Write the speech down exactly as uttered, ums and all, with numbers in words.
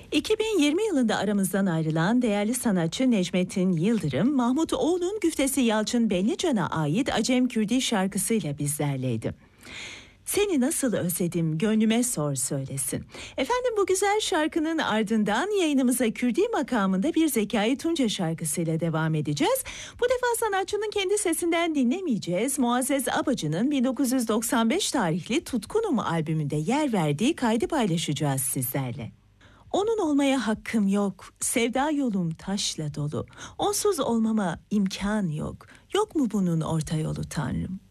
iki bin yirmi yılında aramızdan ayrılan değerli sanatçı Necmettin Yıldırım, Mahmut Oğlu'nun güftesi Yalçın Bellican'a ait Acem Kürdi şarkısıyla bizlerleydi. Seni nasıl özledim, gönlüme sor söylesin. Efendim, bu güzel şarkının ardından yayınımıza Kürdi makamında bir Zekai Tunca şarkısıyla devam edeceğiz. Bu defa sanatçının kendi sesinden dinlemeyeceğiz. Muazzez Abacı'nın bin dokuz yüz doksan beş tarihli Tutkunum albümünde yer verdiği kaydı paylaşacağız sizlerle. Onun olmaya hakkım yok, sevda yolum taşla dolu. Onsuz olmama imkan yok. Yok mu bunun orta yolu Tanrım?